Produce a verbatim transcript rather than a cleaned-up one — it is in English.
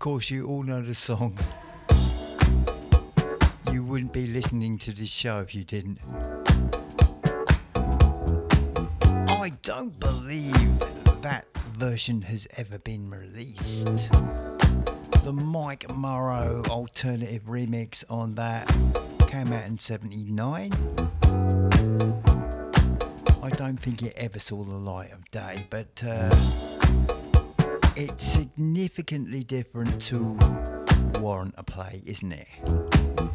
course, you all know the song. You wouldn't be listening to this show if you didn't. I don't believe that version has ever been released. The Mike Morrow alternative remix on that came out in seventy-nine. I don't think it ever saw the light of day, but uh, it's significantly different to Warrant a Play, isn't it?